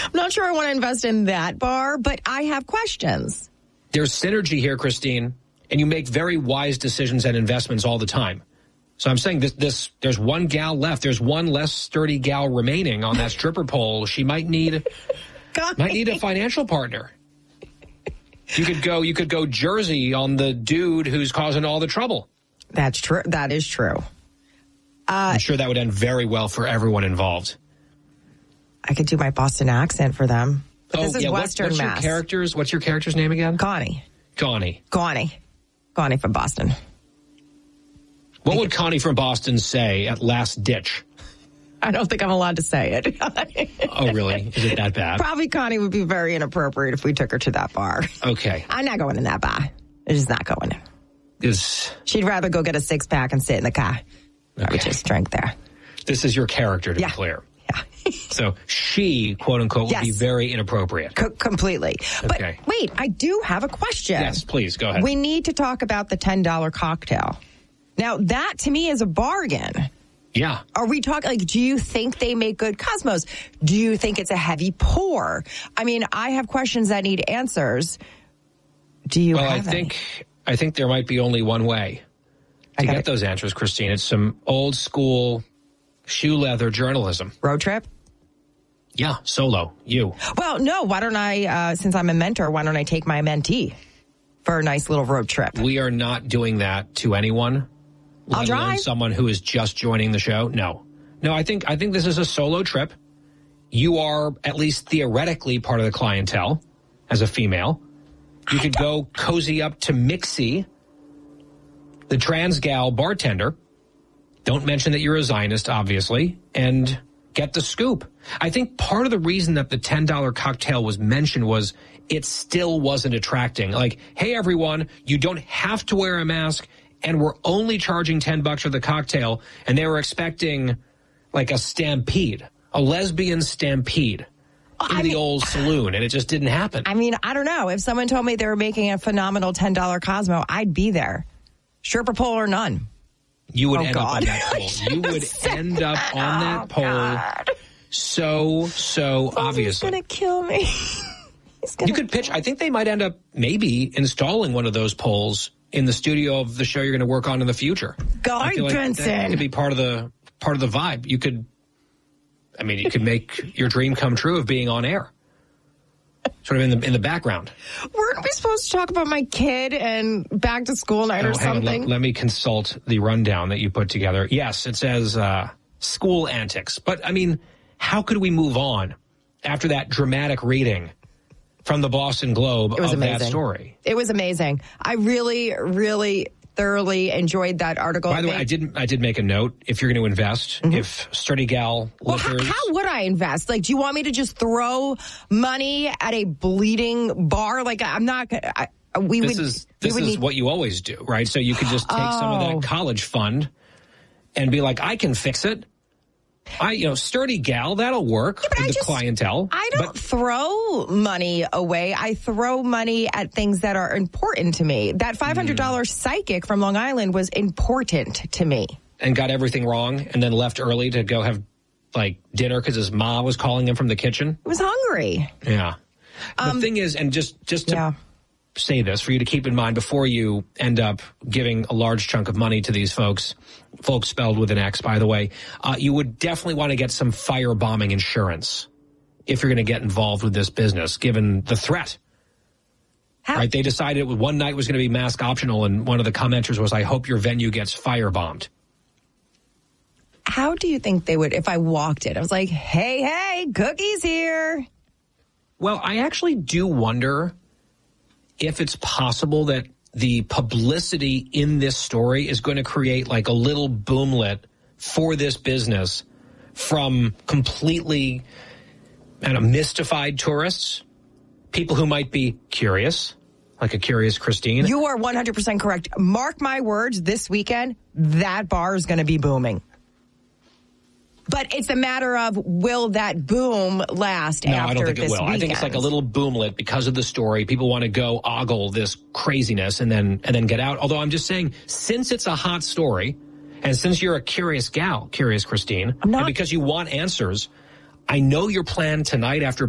I'm not sure I want to invest in that bar, but I have questions. There's synergy here, Christine, and you make very wise decisions and investments all the time. So I'm saying there's one gal left. There's one less sturdy gal remaining on that stripper pole. She might need a financial partner. You could go Jersey on the dude who's causing all the trouble. That's true. That is true. I'm sure that would end very well for everyone involved. I could do my Boston accent for them. But this is Western Mass. What's your character's name again? Connie. Connie from Boston. What would Connie from Boston say at Last Ditch? I don't think I'm allowed to say it. Oh, really? Is it that bad? Probably Connie would be very inappropriate if we took her to that bar. Okay. I'm not going in that bar. I'm just not going in. She'd rather go get a six-pack and sit in the car. I would just drink there. This is your character, to be clear. Yeah. So she, quote unquote, would be very inappropriate. Completely. But wait, I do have a question. Yes, please, go ahead. We need to talk about the $10 cocktail. Now, that to me is a bargain. Yeah. Are we talking, do you think they make good Cosmos? Do you think it's a heavy pour? I mean, I have questions that need answers. Do you have any? I think there might be only one way to get those answers, Christine. It's some old school shoe leather journalism. Road trip? Yeah, solo, you. Well, no, why don't I, since I'm a mentor, why don't I take my mentee for a nice little road trip? We are not doing that to anyone. I'll drive. Someone who is just joining the show. No, I think this is a solo trip. You are at least theoretically part of the clientele as a female. You could go cozy up to Mixie, the trans gal bartender. Don't mention that you're a Zionist, obviously, and get the scoop. I think part of the reason that the $10 cocktail was mentioned was it still wasn't attracting. Like, hey, everyone, you don't have to wear a mask, and we're only charging $10 for the cocktail. And they were expecting like a stampede, a lesbian stampede in the old saloon, and it just didn't happen. I mean, I don't know. If someone told me they were making a phenomenal $10 Cosmo, I'd be there. Stripper pole or none. You would end up on that pole. You would end up on that pole so obviously. He's going to kill me. You could pitch. I think they might end up maybe installing one of those poles in the studio of the show you're going to work on in the future. God, Jensen. That could be part of the vibe. You could make your dream come true of being on air. Sort of in the background. Weren't we supposed to talk about my kid and back to school night or something? Let me consult the rundown that you put together. Yes, it says school antics. But, I mean, how could we move on after that dramatic reading from the Boston Globe of that story? It was amazing. I really, really thoroughly enjoyed that article. By the way, I did make a note. If you're going to invest, if Sturdy Gal listeners... How would I invest? Like, do you want me to just throw money at a bleeding bar? Like, I'm not... This is what you always do, right? So you could just take some of that college fund and be like, I can fix it. Sturdy Gal, that'll work with the clientele. I don't throw money away. I throw money at things that are important to me. That $500 psychic from Long Island was important to me. And got everything wrong and then left early to go have, dinner because his ma was calling him from the kitchen. He was hungry. Yeah. The thing is, and just to say this for you to keep in mind before you end up giving a large chunk of money to these folks spelled with an X, by the way, you would definitely want to get some firebombing insurance if you're going to get involved with this business, given the threat. Right? They decided one night was going to be mask optional, and one of the commenters was, I hope your venue gets firebombed. How do you think they would, if I walked in? I was like, hey, cookies here. Well, I actually do wonder if it's possible that the publicity in this story is going to create a little boomlet for this business from completely mystified tourists, people who might be curious, like a curious Christine. You are 100% correct. Mark my words, this weekend, that bar is going to be booming. But it's a matter of, will that boom last after this weekend? No, I don't think it will. I think it's like a little boomlet because of the story. People want to go ogle this craziness and then get out. Although I'm just saying, since it's a hot story, and since you're a curious gal, Curious Christine, and because you want answers, I know your plan tonight after